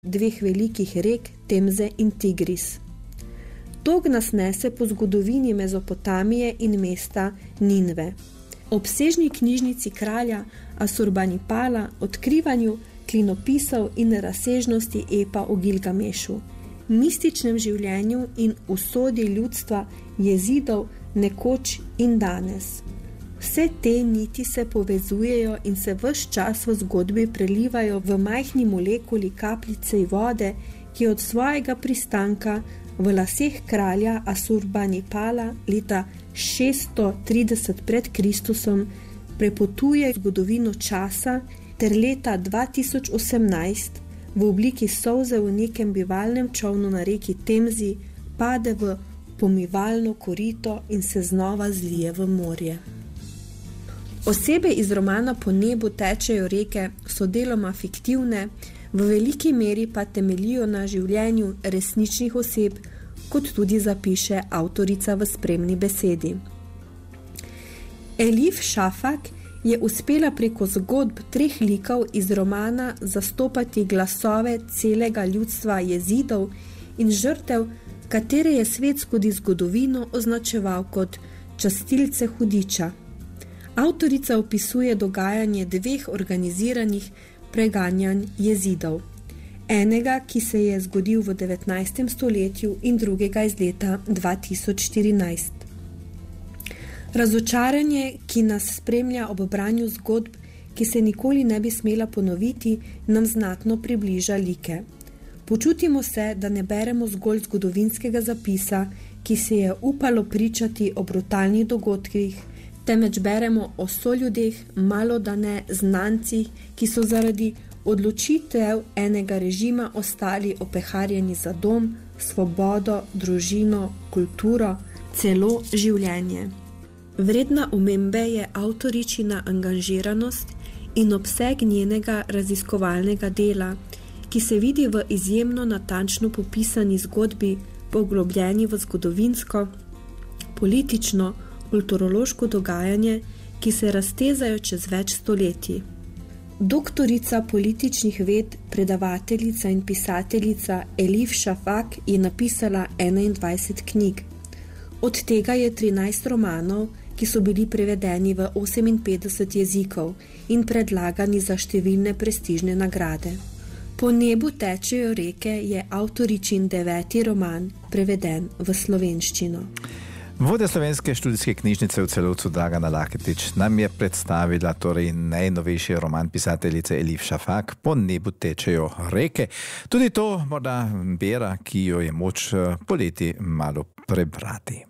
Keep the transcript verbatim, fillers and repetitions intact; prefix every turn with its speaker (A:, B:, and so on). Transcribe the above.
A: dveh velikih rek Temze in Tigris. Tog nas nese po zgodovini Mezopotamije in mesta Ninve. Obsežni knjižnici kralja Asurbanipala, odkrivanju klinopisov in razsežnosti epa o Gilgamešu, mističnem življenju in usodi ljudstva Jezidov nekoč in danes. Vse te niti se povezujejo in se ves čas v zgodbi prelivajo v majhni molekuli kapljice vode, ki od svojega pristanka v laseh kralja Asurbanipala leta šeststo trideset pred Kristusom prepotuje zgodovino časa ter leta dva tisoč osemnajst v obliki solze v nekem bivalnem čolnu na reki Temzi pade v pomivalno korito in se znova zlije v morje. Osebe iz romana Po nebu tečejo reke so deloma fiktivne, v veliki meri pa temeljijo na življenju resničnih oseb, kot tudi zapiše avtorica v spremni besedi. Elif Shafak je uspela preko zgodb treh likov iz romana zastopati glasove celega ljudstva Jezidov in žrtev, katere je svet skozi zgodovino označeval kot častilce hudiča. Avtorica opisuje dogajanje dveh organiziranih preganjanj Jezidov. Enega, ki se je zgodil v devetnajstem stoletju in drugega iz leta dva tisoč štirinajst. Razočaranje, ki nas spremlja ob branju zgodb, ki se nikoli ne bi smela ponoviti, nam znatno približa like. Počutimo se, da ne beremo zgolj zgodovinskega zapisa, ki se je upalo pričati o brutalnih dogodkih, temveč beremo o soljudeh, malodane znancih, ki so zaradi odločitev enega režima ostali opeharjeni za dom, svobodo, družino, kulturo, celo življenje. Vredna omembe je avtoričina angažiranost in obseg njenega raziskovalnega dela, ki se vidi v izjemno natančno popisani zgodbi, poglobljeni v zgodovinsko, politično, kulturološko dogajanje, ki se raztezajo čez več stoletij. Doktorica političnih ved, predavateljica in pisateljica Elif Shafak je napisala enaindvajset knjig. Od tega je trinajst romanov, ki so bili prevedeni v oseminpetdeset jezikov in predlagani za številne prestižne nagrade. Po nebu tečejo reke je avtoričin deveti roman preveden v slovenščino.
B: Vodja Slovenske študijske knjižnice v Celovcu Dragana Laketič nam je predstavila torej najnovejši roman pisateljice Elif Shafak Po nebu tečejo reke. Tudi to morda bera, ki jo je moč poleti malo prebrati.